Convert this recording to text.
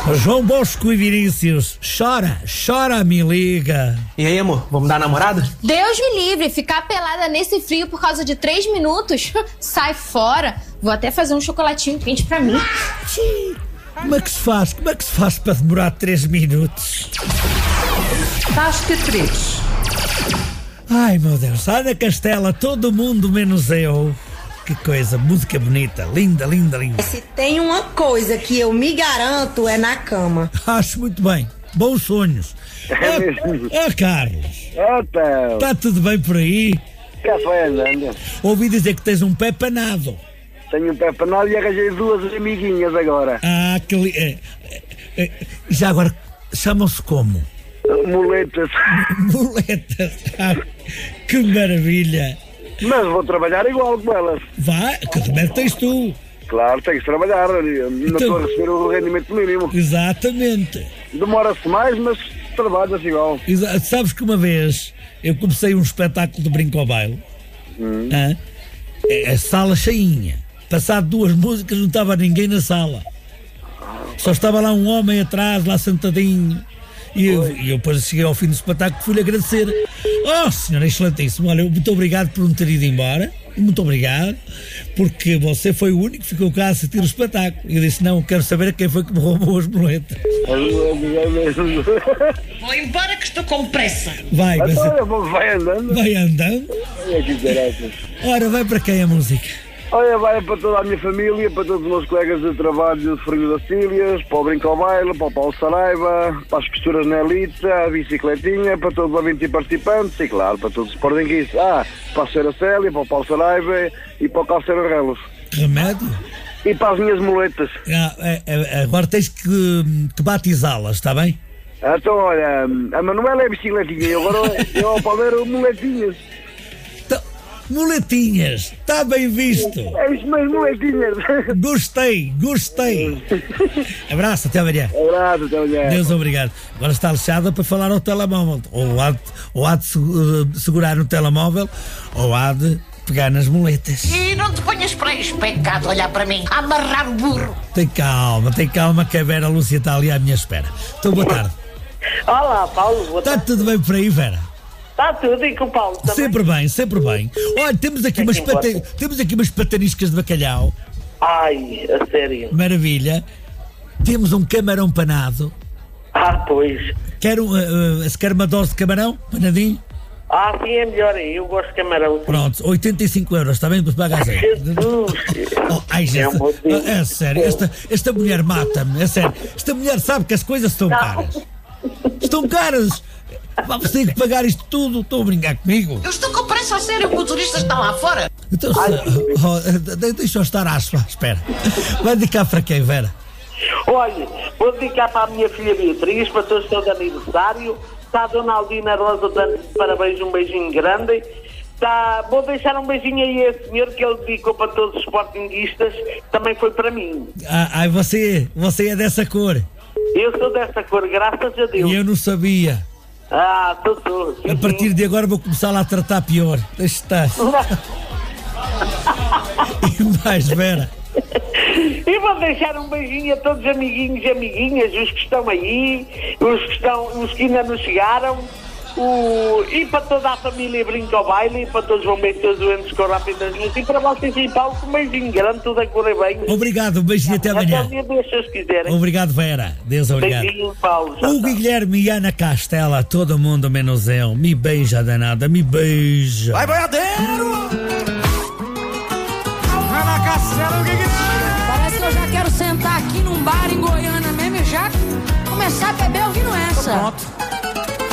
João Bosco e Vinícius, chora, me liga. E aí, amor, vamos dar namorada? Deus me livre, ficar pelada nesse frio por causa de 3 minutos? Sai fora. Vou até fazer um chocolatinho quente pra mim. Como é que se faz para demorar 3 minutos? Tasca 3. Ai, meu Deus, Ana Castela, todo mundo menos eu. Que coisa, música bonita, linda. Se tem uma coisa que eu me garanto é na cama. Acho muito bem, bons sonhos. Carlos, Então, está tudo bem por aí? cá foi andando. Ouvi dizer que tens um pé panado. Tenho um pé panado e arranjei 2 amiguinhas agora. Já agora, chamam-se como? Muletas. Muletas. Que maravilha. Mas vou trabalhar igual com elas. Vai, que remédio tens tu? Claro, tenho que trabalhar. Não estou a receber o rendimento mínimo. Exatamente. Demora-se mais, mas trabalha-se igual. Sabes que uma vez eu comecei um espetáculo de brinco ao baile. A sala cheinha. Passado 2 músicas não estava ninguém na sala. Só estava lá um homem atrás, lá sentadinho. E eu depois cheguei ao fim do espetáculo e fui-lhe agradecer. Oh, senhora, excelentíssimo. Olha, muito obrigado por não ter ido embora. Muito obrigado, porque você foi o único que ficou cá a assistir o espetáculo. E eu disse, não, quero saber a quem foi que me roubou as muletas. Vou embora que estou com pressa. Vai andando. Vai andando. Ora, vai para quem a música? Olha, vai para toda a minha família, para todos os meus colegas de trabalho de Ferreira das Cílias, para o Brinco ao Baile, para o Paulo Saraiva, para as costuras na Elite, a bicicletinha, para todos os ouvintes e participantes e, claro, para todos os sportinguistas. Para a Senhora Célia, para o Paulo Saraiva e para o Calceiro Relos. Remédio? E para as minhas muletas. Agora tens que batizá-las, está bem? Então, olha, a Manuela é bicicletinha e agora eu ao Palmeiro muletinhas. Muletinhas, está bem visto. É isso mesmo, muletinhas. Gostei. Abraço, até amanhã. Abraço, até amanhã. Deus obrigado. Agora está Alexandra para falar ao telemóvel. Ou há de segurar no telemóvel, ou há de pegar nas muletas. E não te ponhas para aí especado a olhar para mim, a amarrar o burro. Tem calma que a Vera Lúcia está ali à minha espera. Então, boa tarde. Olá, Paulo, boa tarde. Está tudo bem por aí, Vera? Está tudo, e com o Paulo também? Sempre bem. Olha, temos aqui umas pataniscas de bacalhau. Ai, a sério? Maravilha. Temos um camarão panado. Pois. Se quer uma dose de camarão, panadinho? Sim, é melhor aí, eu gosto de camarão. Pronto, 85 euros, está bem? Para pagar a Jesus! É sério, esta mulher mata-me, é sério. Esta mulher sabe que as coisas estão caras. Estão caras. Vamos ter que pagar isto tudo. Estão a brincar comigo? Eu estou com pressa a sério, o motorista está lá fora. Então, deixa eu estar à espera. Vai dedicar para quem, Vera? Olha, vou dedicar para a minha filha Beatriz, para todos que estão de aniversário. Está a Dona Aldina Rosa dando parabéns, um beijinho grande. Vou deixar um beijinho aí a esse senhor que ele dedicou para todos os sportinguistas. Também foi para mim. Você é dessa cor? Eu sou dessa cor, graças a Deus. E eu não sabia. Sou. A partir de agora vou começar lá a tratar pior. Deixa estar. E mais, Vera? E vou deixar um beijinho a todos os amiguinhos e amiguinhas, os que estão aí, os que ainda não chegaram, e para toda a família Brinco ao Baile, e para todos os bombeiros, todos os doentes com rápidas linhas, e para vocês e Paulo, um beijinho grande, tudo a correr bem. Obrigado, um beijinho até amanhã. Até amanhã, se quiserem. Obrigado, Vera. Deus obrigado. Beijinho, Paulo. O Guilherme e Ana Castela, todo mundo menos eu. Me beija, danada, me beija. Vai, boiadeiro! Ana Castela, o Guilherme! Parece que eu já quero sentar aqui num bar em Goiânia mesmo e já começar a beber ouvindo essa. Pronto.